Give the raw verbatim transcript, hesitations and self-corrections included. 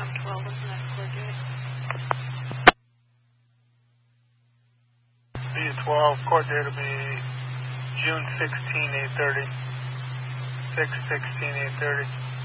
I'm twelve, isn't that court date? B twelve, court date will be June sixteenth, eight thirty. six sixteen, eight thirty.